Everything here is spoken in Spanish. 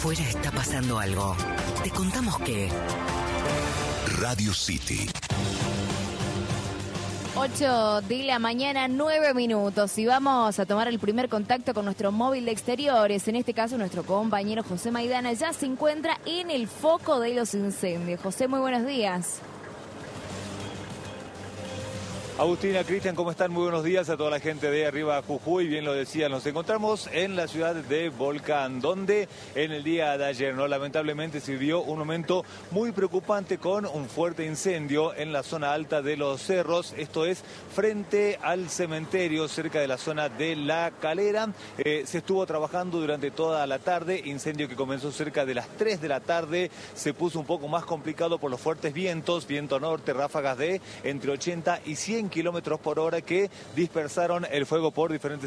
afuera está pasando algo. Te contamos que... Radio City. 8 de la mañana, 9 minutos. Y vamos a tomar el primer contacto con nuestro móvil de exteriores. En este caso, nuestro compañero José Maidana ya se encuentra en el foco de los incendios. José, muy buenos días. Agustina, Cristian, ¿cómo están? Muy buenos días a toda la gente de Arriba Jujuy. Bien lo decían, nos encontramos en la ciudad de Volcán, donde en el día de ayer, lamentablemente se dio un momento muy preocupante con un fuerte incendio en la zona alta de los cerros. Esto es frente al cementerio, cerca de la zona de La Calera. Se estuvo trabajando durante toda la tarde, incendio que comenzó cerca de las 3 de la tarde. Se puso un poco más complicado por los fuertes vientos, viento norte, ráfagas de entre 80 y 100 kilómetros por hora que dispersaron el fuego por diferentes